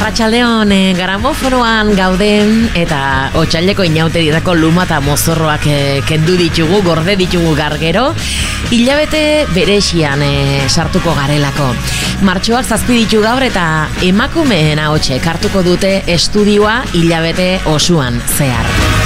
Arratsaldeon, gramoforoan gauden eta otsaileko inauterietako luma eta mozorroak kendu ditugu, gorde ditugu gargero, hilabete berexian sartuko garelako. Martxoak 7 ditu gaur eta emakumeen ahotsek hartuko dute estudioa hilabete osoan zehar.